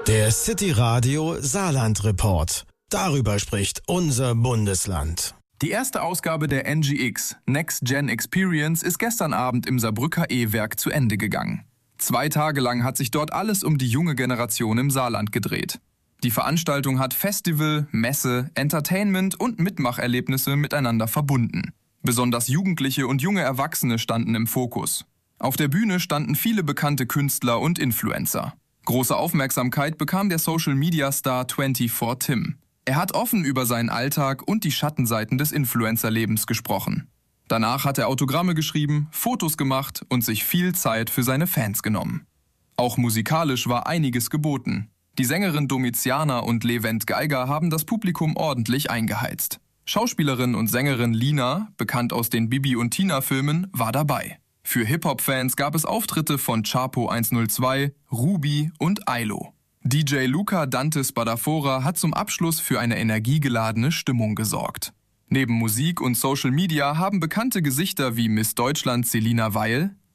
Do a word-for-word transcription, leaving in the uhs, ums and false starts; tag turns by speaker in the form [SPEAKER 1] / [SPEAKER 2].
[SPEAKER 1] Der City Radio Saarland Report. Darüber spricht unser Bundesland.
[SPEAKER 2] Die erste Ausgabe der N G X, Next Gen Experience, ist gestern Abend im Saarbrücker E-Werk zu Ende gegangen. Zwei Tage lang hat sich dort alles um die junge Generation im Saarland gedreht. Die Veranstaltung hat Festival, Messe, Entertainment und Mitmacherlebnisse miteinander verbunden. Besonders Jugendliche und junge Erwachsene standen im Fokus. Auf der Bühne standen viele bekannte Künstler und Influencer. Große Aufmerksamkeit bekam der Social-Media-Star vierundzwanzig Tim. Er hat offen über seinen Alltag und die Schattenseiten des Influencer-Lebens gesprochen. Danach hat er Autogramme geschrieben, Fotos gemacht und sich viel Zeit für seine Fans genommen. Auch musikalisch war einiges geboten. Die Sängerin Domitiana und Levent Geiger haben das Publikum ordentlich eingeheizt. Schauspielerin und Sängerin Lina, bekannt aus den Bibi und Tina-Filmen, war dabei. Für Hip-Hop-Fans gab es Auftritte von Chapo hundertzwei, Ruby und Ailo. D J Luca Dante Spadafora hat zum Abschluss für eine energiegeladene Stimmung gesorgt. Neben Musik und Social Media haben bekannte Gesichter wie Miss Deutschland Selina Weil,